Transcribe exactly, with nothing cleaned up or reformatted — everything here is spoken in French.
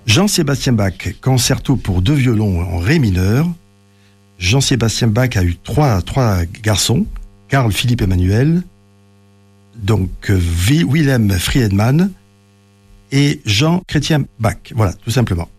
Jean-Sébastien Bach, concerto pour deux violons en ré mineur. Jean-Sébastien Bach a eu trois, trois garçons, Carl Philipp Emanuel, donc euh, Wilhelm Friedemann et Jean Chrétien Bach. Voilà, tout simplement.